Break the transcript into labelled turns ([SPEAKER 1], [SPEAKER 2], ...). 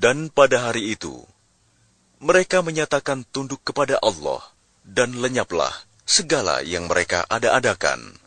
[SPEAKER 1] Dan pada hari itu, mereka menyatakan tunduk kepada Allah, dan lenyaplah segala yang mereka ada-adakan.